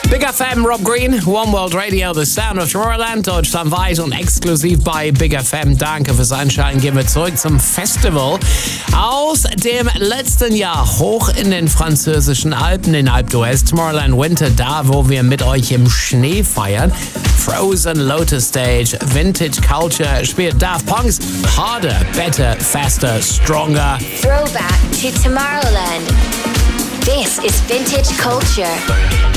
Big FM, Rob Green, One World Radio, The Sound of Tomorrowland, deutschlandweit und exklusiv bei Big FM. Danke fürs Einschalten. Gehen wir zurück zum Festival aus dem letzten Jahr hoch in den französischen Alpen, in Alpe d'Huez, Tomorrowland Winter, da wo wir mit euch im Schnee feiern. Frozen Lotus Stage, Vintage Culture spielt Daft Punk's Harder, Better, Faster, Stronger. Throwback to Tomorrowland. This is Vintage Culture.